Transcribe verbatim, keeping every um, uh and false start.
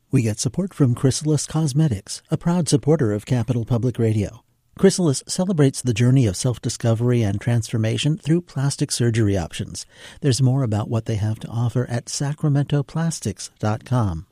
We get support from Chrysalis Cosmetics, a proud supporter of Capital Public Radio. Chrysalis celebrates the journey of self-discovery and transformation through plastic surgery options. There's more about what they have to offer at sacramento plastics dot com.